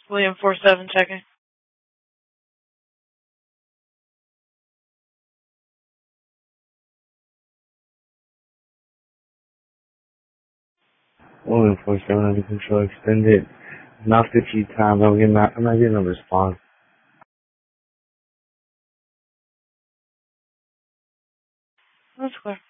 William 47 checking. William 47 under control extended. Knocked a few times. I'm not getting a response. That's clear.